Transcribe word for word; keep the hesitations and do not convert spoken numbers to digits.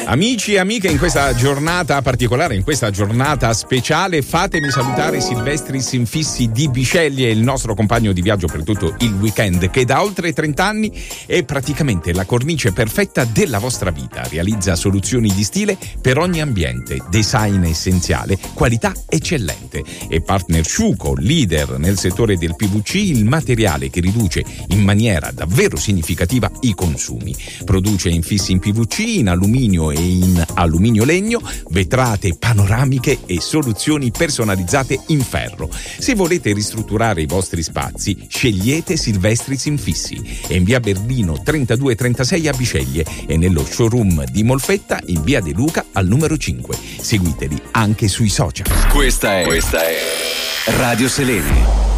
Amici e amiche, in questa giornata particolare, in questa giornata speciale, fatemi salutare Silvestris Infissi di Biceglie, il nostro compagno di viaggio per tutto il weekend, che da oltre trenta anni è praticamente la cornice perfetta della vostra vita. Realizza soluzioni di stile per ogni ambiente, design essenziale, qualità eccellente. È partner Sciuco, leader nel settore del P V C, il materiale che riduce in maniera davvero significativa i consumi. Produce infissi in P V C, in alluminio e in alluminio legno, vetrate panoramiche e soluzioni personalizzate in ferro. Se volete ristrutturare i vostri spazi, scegliete Silvestris Infissi. È in via Berlino trentadue trentasei a Biceglie e nello showroom di Molfetta in via De Luca al numero cinque. Seguiteli anche sui social. Questa è, questa è Radio Selene.